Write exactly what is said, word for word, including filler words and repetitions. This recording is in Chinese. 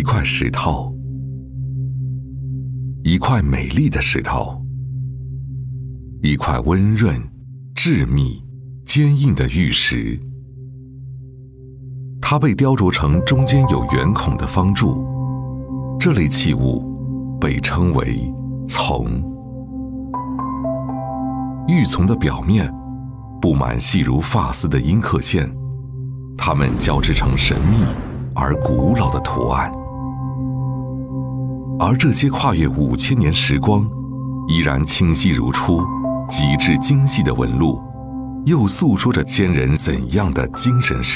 一块石头，一块美丽的石头，一块温润、致密、坚硬的玉石。它被雕琢成中间有圆孔的方柱，这类器物被称为琮。玉琮的表面布满细如发丝的阴刻线，它们交织成神秘而古老的图案。而这些跨越五千年时光，依然清晰如初、极致精细的纹路，又诉说着先人怎样的精神世界。